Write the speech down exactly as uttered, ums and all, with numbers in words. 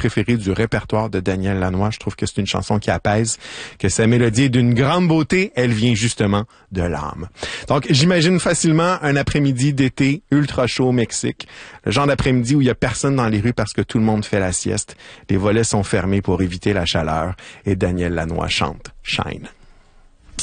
préférées du répertoire de Daniel Lanois. Je trouve que c'est une chanson qui apaise, que sa mélodie est d'une grande beauté. Elle vient justement de l'âme. Donc, j'imagine facilement un après-midi d'été ultra chaud au Mexique. Le genre d'après-midi où il y a personne dans les rues parce que tout le monde fait la sieste. Les volets sont fermés pour éviter la chaleur. Et Daniel Lanois chante Shine.